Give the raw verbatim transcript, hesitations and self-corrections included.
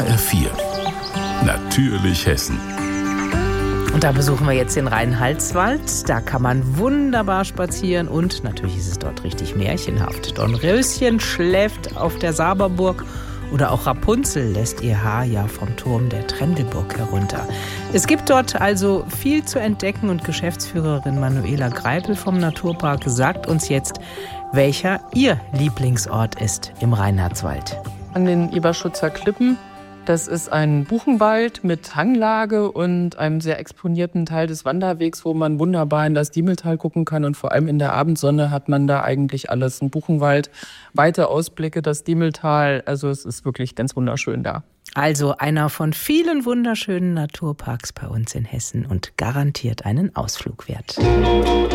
R vier. Natürlich Hessen. Und da besuchen wir jetzt den Rheinhalswald. Da kann man wunderbar spazieren und natürlich ist es dort richtig märchenhaft. Dornröschen schläft auf der Saberburg oder auch Rapunzel lässt ihr Haar ja vom Turm der Trendelburg herunter. Es gibt dort also viel zu entdecken und Geschäftsführerin Manuela Greipel vom Naturpark sagt uns jetzt, welcher ihr Lieblingsort ist im Rheinhalswald. An den Eberschutzer Klippen. Das ist ein Buchenwald mit Hanglage und einem sehr exponierten Teil des Wanderwegs, wo man wunderbar in das Diemeltal gucken kann. Und vor allem in der Abendsonne hat man da eigentlich alles. Ein Buchenwald, weite Ausblicke, das Diemeltal. Also es ist wirklich ganz wunderschön da. Also einer von vielen wunderschönen Naturparks bei uns in Hessen und garantiert einen Ausflug wert.